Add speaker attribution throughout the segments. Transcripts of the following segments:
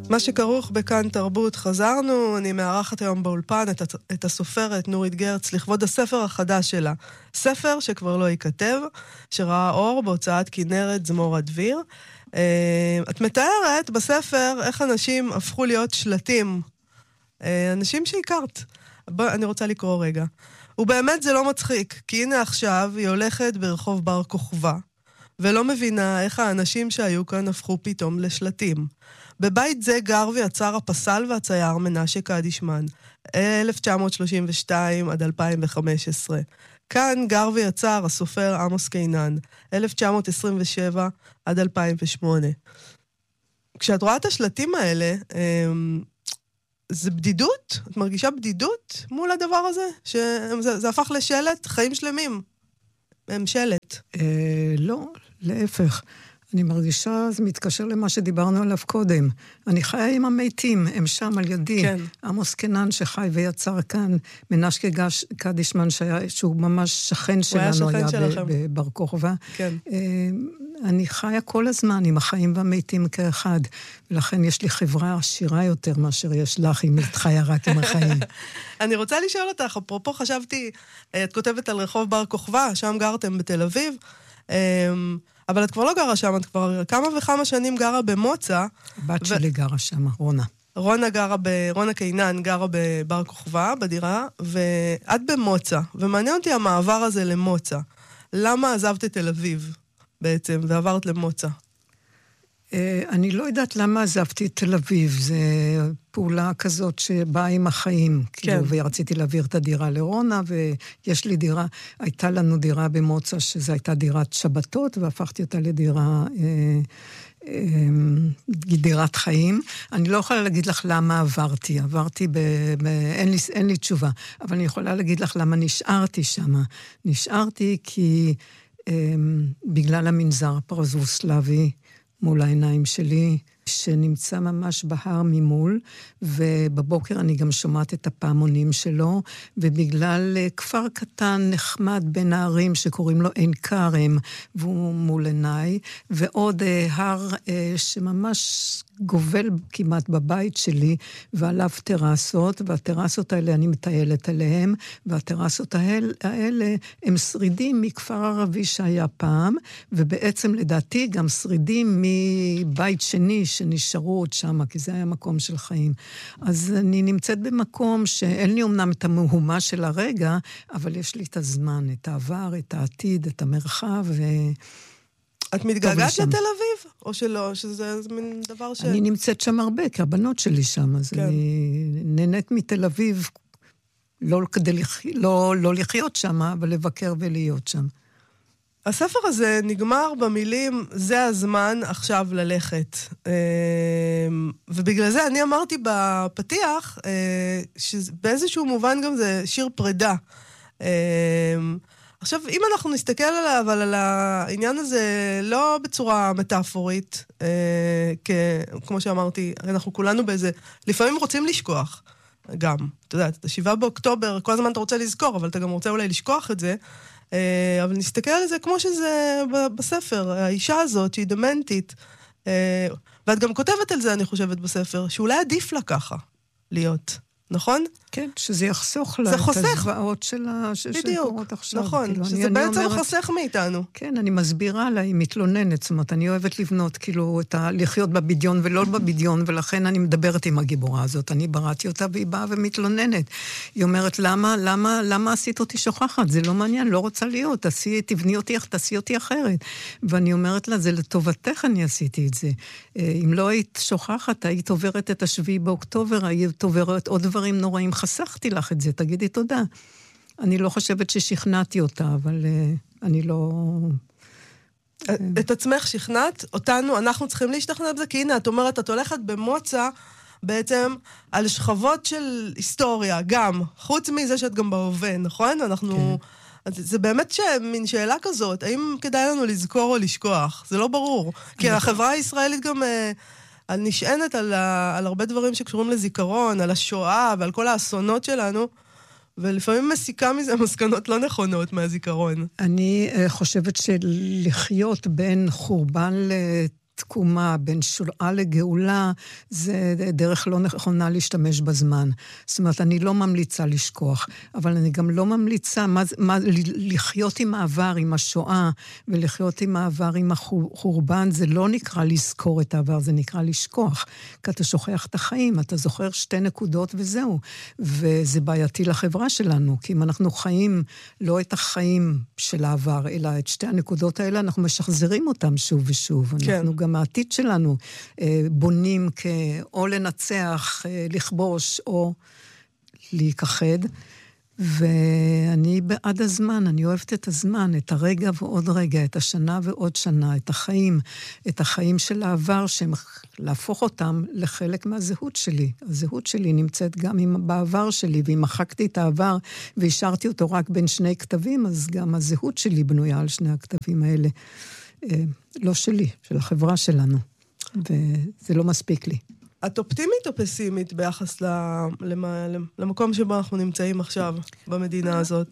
Speaker 1: מה שכרוך בכאן תרבות, חזרנו, אני מארחת היום באולפן את הסופרת נורית גרץ לכבוד הספר החדש שלה. ספר שכבר לא ייכתב, שראה אור בהוצאת כנרת זמור הדביר. את מתארת בספר איך אנשים הפכו להיות שלטים. אנשים שהכרת. אני רוצה לקרוא רגע. ובאמת זה לא מצחיק, כי הנה עכשיו היא הולכת ברחוב בר כוכבא, ולא מבינה איך האנשים שהיו כאן הפכו פתאום לשלטים. בבית זה גר ויצר הפסל והצייר מנשה קדישמן, 1932 עד 2015. כאן גר ויצר הסופר עמוס קינן, 1927 עד 2008. כשאת רואה את השלטים האלה, זה בדידות? את מרגישה בדידות מול הדבר הזה? שזה הפך לשלט חיים שלמים. הם שלט.
Speaker 2: לא, להפך. אני מרגישה, זה מתקשר למה שדיברנו עליו קודם. אני חיה עם המתים, הם שם על ידי.
Speaker 1: כן.
Speaker 2: עמוס קינן שחי ויצר כאן, מנשה קדישמן שהוא ממש שכן שלנו, היה בבר כוכבא.
Speaker 1: כן.
Speaker 2: אני חיה כל הזמן עם החיים והמתים כאחד, ולכן יש לי חברה עשירה יותר מאשר יש לך, אם את חיה רק עם החיים.
Speaker 1: אני רוצה לשאול אותך, אפרופו חשבתי, את כותבת על רחוב בר כוכבא, שם גרתם בתל אביב, אבל את כבר לא גרה שם, את כבר כמה וכמה שנים גרה במוצא.
Speaker 2: הבת שלי גרה שם, רונה.
Speaker 1: רונה קינן גרה בבר כוכבא, בדירה, ואת במוצא, ומעניין אותי המעבר הזה למוצא. למה עזבת את תל אביב בעצם, ועברת למוצא?
Speaker 2: אני לא יודעת למה עזבתי את תל אביב, זה פעולה כזאת שבאה עם החיים, כאילו, ורציתי להעביר את הדירה לרונה, ויש לי דירה, הייתה לנו דירה במוצא, שזו הייתה דירת שבתות, והפכתי אותה לדירה, דירת חיים. אני לא יכולה להגיד לך למה עברתי אין לי תשובה, אבל אני יכולה להגיד לך למה נשארתי שם. נשארתי כי בגלל המנזר הפרזבוסלבי, מול העיניים שלי, שנמצא ממש בהר ממול, ובבוקר אני גם שומעת את הפעמונים שלו, ובגלל כפר קטן נחמד בין הערים שקוראים לו עין כרם, והוא מול עיניי, ועוד הר שממש גובל כמעט בבית שלי, ועליו טרסות, והטרסות האלה אני מטיילת עליהם, והטרסות האלה הם שרידים מכפר ערבי שהיה פעם, ובעצם לדעתי גם שרידים מבית שני שנשארו עוד שם, כי זה היה מקום של חיים. אז אני נמצאת במקום שאין לי אומנם את המהומה של הרגע, אבל יש לי את הזמן, את העבר, את העתיד, את המרחב
Speaker 1: את מתגעגעת לתל אביב? או שלא? שזה מין דבר ש...
Speaker 2: אני נמצאת שם הרבה, כי הבנות שלי שם, אז אני נהנית מתל אביב, לא לחיות שם, אבל לבקר ולהיות שם.
Speaker 1: הספר הזה נגמר במילים, זה הזמן עכשיו ללכת. ובגלל זה אני אמרתי בפתיח, שבאיזשהו מובן גם זה שיר פרידה. עכשיו, אם אנחנו נסתכל עליו, אבל על העניין הזה לא בצורה מטאפורית, כמו שאמרתי, אנחנו כולנו באיזה, לפעמים רוצים לשכוח גם. אתה יודע, את 7 באוקטובר, כל הזמן אתה רוצה לזכור, אבל אתה גם רוצה אולי לשכוח את זה, אבל נסתכל על זה כמו שזה בספר, האישה הזאת שהיא דמנטית, ואת גם כותבת על זה, אני חושבת, בספר, שאולי עדיף לה ככה להיות. נכון?
Speaker 2: כן, שזה יחסוך לה את הזוועות שקורות עכשיו.
Speaker 1: נכון, כאילו, שזה בעצם חוסך מאיתנו.
Speaker 2: כן, אני מסבירה לה, היא מתלוננת, זאת אומרת, אני אוהבת לבנות כאילו לחיות בבדיון ולא בבדיון, ולכן אני מדברת עם הגיבורה הזאת, אני בראתי אותה והיא באה ומתלוננת. היא אומרת, למה עשית אותי שוכחת? זה לא מעניין, לא רוצה להיות, תבני אותי, תעשי אותי אחרת. ואני אומרת לה, זה לטובתך אני עשיתי את זה. אם לא היית שוכחת, היית עוברת את 7 באוקטובר, היית עוברת עוד דברים נוראים, חסכתי לך את זה, תגידי תודה. אני לא חושבת ששכנעתי אותה, אבל אני לא...
Speaker 1: את עצמך שכנעת, אותנו, אנחנו צריכים להשתכנע בזה, כי הנה, את אומרת, את הולכת במוצא, בעצם על שכבות של היסטוריה, גם, חוץ מזה שאת גם בהווה, נכון? אנחנו... זה באמת מין שאלה כזאת, האם כדאי לנו לזכור או לשכוח? זה לא ברור. כי החברה הישראלית גם... נשענת על הרבה דברים שקשורים לזיכרון, על השואה ועל כל האסונות שלנו, ולפעמים מסיקה מזה מסקנות לא נכונות מהזיכרון.
Speaker 2: אני חושבת שלחיות בין חורבן תקומה, בין שואה לגאולה, זה דרך לא נכונה להשתמש בזמן. זאת אומרת, אני לא ממליצה לשכוח, אבל אני גם לא ממליצה לחיות עם העבר, עם השואה, ולחיות עם העבר, עם החורבן, זה לא נקרא לזכור את העבר, זה נקרא לשכוח. כי אתה שוכח את החיים, אתה זוכר 2 נקודות וזהו. וזה בעייתי לחברה שלנו, כי אם אנחנו חיים לא את החיים של העבר, אלא את 2 הנקודות האלה, אנחנו משחזרים אותם שוב ושוב.
Speaker 1: כן.
Speaker 2: אנחנו גם העתיד שלנו בונים או לנצח, לכבוש, או להיכחד. ואני בעד הזמן, אני אוהבת את הזמן, את הרגע ועוד רגע, את השנה ועוד שנה, את החיים של העבר, להפוך אותם לחלק מהזהות שלי. הזהות שלי נמצאת גם בעבר שלי, ואם מחקתי את העבר והשארתי אותו רק בין 2 כתבים, אז גם הזהות שלי בנויה על 2 הכתבים האלה. לא שלי, של החברה שלנו. וזה לא מספיק לי.
Speaker 1: את אופטימית או פסימית ביחס למקום שבו אנחנו נמצאים עכשיו, במדינה הזאת?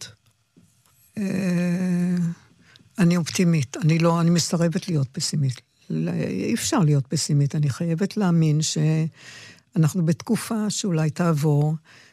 Speaker 2: אני אופטימית. אני מסרבת להיות פסימית. אי אפשר להיות פסימית. אני חייבת להאמין שאנחנו בתקופה שאולי תעבור,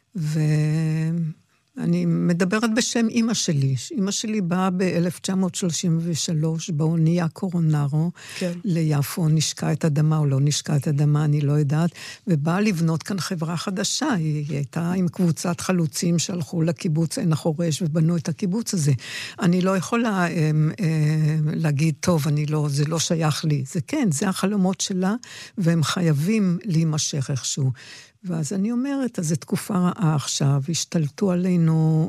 Speaker 2: אני מדברת בשם אמא שלי. אמא שלי באה ב-1933 באונייה קורונרו, כן. ליפו, נשקע את אדמה או לא נשקע את אדמה, אני לא יודעת, ובאה לבנות כאן חברה חדשה. היא הייתה עם קבוצת חלוצים שהלכו לקיבוץ עין החורש ובנו את הקיבוץ הזה. אני לא יכולה להגיד, טוב, זה לא שייך לי. זה כן, זה החלומות שלה, והם חייבים להימשך איכשהו. ואז אני אומרת, אז זו תקופה רעה עכשיו, השתלטו עלינו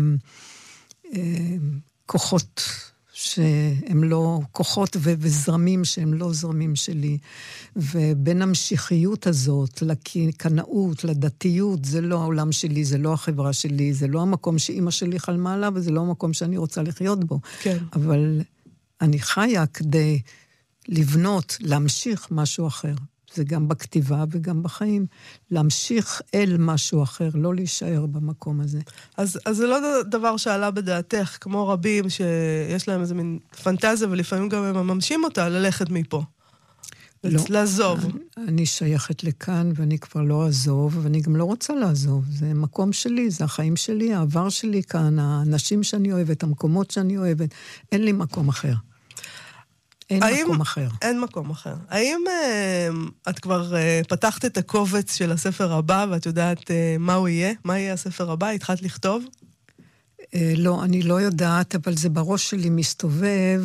Speaker 2: כוחות שהם לא, כוחות וזרמים שהם לא זרמים שלי, ובין המשיחיות הזאת, לקנאות, לדתיות, זה לא העולם שלי, זה לא החברה שלי, זה לא המקום שאמא שלי חלמה עליו, וזה לא המקום שאני רוצה לחיות בו.
Speaker 1: כן.
Speaker 2: אבל אני חיה כדי לבנות, להמשיך משהו אחר. זה גם בכתיבה וגם בחיים, להמשיך אל משהו אחר, לא להישאר במקום הזה.
Speaker 1: אז זה לא דבר שעלה בדעתך, כמו רבים שיש להם איזה מין פנטזיה, ולפעמים גם הם מממשים אותה, ללכת מפה.
Speaker 2: לא.
Speaker 1: לעזוב.
Speaker 2: אני שייכת לכאן, ואני כבר לא אעזוב, ואני גם לא רוצה לעזוב. זה מקום שלי, זה החיים שלי, העבר שלי כאן, האנשים שאני אוהבת, המקומות שאני אוהבת. אין לי מקום אחר. אין מקום אחר.
Speaker 1: אין מקום אחר. האם את כבר פתחת את הקובץ של הספר הבא, ואת יודעת מה הוא יהיה? מה יהיה הספר הבא? התחלת לכתוב?
Speaker 2: לא, אני לא יודעת, אבל זה בראש שלי מסתובב.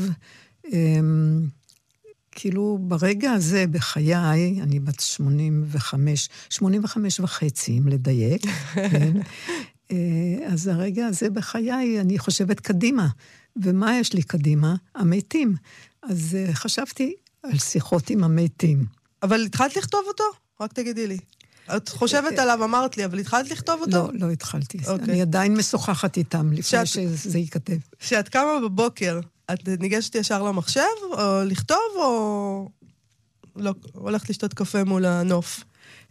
Speaker 2: כאילו ברגע הזה בחיי, אני בת 85 וחצי, אם לדייק. אז הרגע הזה בחיי, אני חושבת קדימה. ומה יש לי קדימה? המתים. אז חשבתי על שיחות עם המתים.
Speaker 1: אבל התחלת לכתוב אותו? רק תגידי לי. את חושבת עליו, אמרת לי, אבל התחלת לכתוב אותו?
Speaker 2: לא התחלתי. אני עדיין משוחחת איתם לפני שזה ייכתב.
Speaker 1: כשאת קמה בבוקר, את ניגשת ישר למחשב, או לכתוב, או לא, הולכת לשתות קפה מול הנוף?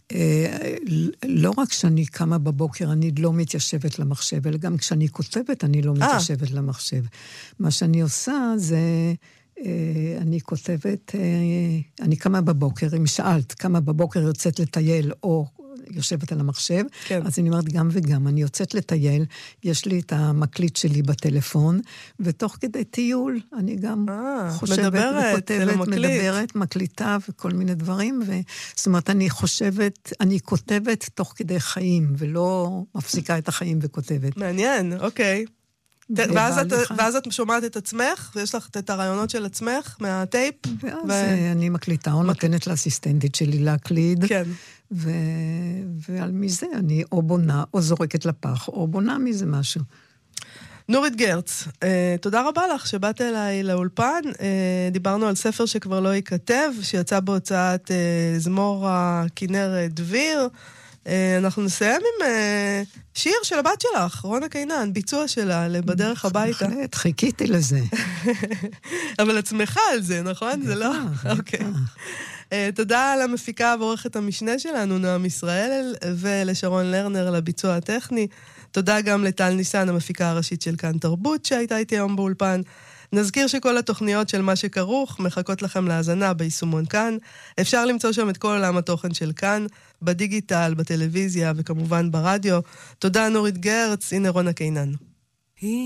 Speaker 2: לא רק שאני קמה בבוקר, אני לא מתיישבת למחשב, אלא גם כשאני כותבת, אני לא מתיישבת למחשב. מה שאני עושה זה, אני כותבת, אני קמה בבוקר, אם שאלת, קמה בבוקר יוצאת לטייל, או יושבת על המחשב, כן. אז אני אומרת גם וגם, אני יוצאת לטייל, יש לי את המקליט שלי בטלפון, ותוך כדי טיול, אני גם חושבת, מדברת, מקליטה וכל מיני דברים, זאת אומרת, אני כותבת תוך כדי חיים, ולא מפסיקה את החיים וכותבת.
Speaker 1: מעניין, אוקיי. ואז את שומעת את עצמך, ויש לך את הרעיונות של עצמך מהטייפ.
Speaker 2: ואז אני מקליטה, או נותנת לאסיסטנטית שלי להקליד.
Speaker 1: כן.
Speaker 2: ועל מזה אני או בונה, או זורקת לפח, או בונה מזה משהו.
Speaker 1: נורית גרץ, תודה רבה לך שבאת אליי לאולפן. דיברנו על ספר שכבר לא ייכתב, שיצא בהוצאת זמור הכנרת דביר. אנחנו נסיים עם שיר של הבת שלך, רונה קינן, ביצוע שלה, בדרך הביתה.
Speaker 2: בהחלט, חיכיתי לזה.
Speaker 1: אבל את שמחה על זה, נכון? זה לא? אוקיי. תודה למפיקה ועורכת המשנה שלנו, נועם ישראל, ולשרון לרנר לביצוע הטכני. תודה גם לטל ניסן, המפיקה הראשית של כאן תרבות, שהייתה איתי היום באולפן. נזכיר שכל התוכניות של מה שכרוך מחכות לכם להאזנה ביישומון כאן. אפשר למצוא שם את כל עולם התוכן של כאן, בדיגיטל, בטלוויזיה וכמובן ברדיו. תודה נורית גרץ, הנה רונה קינן.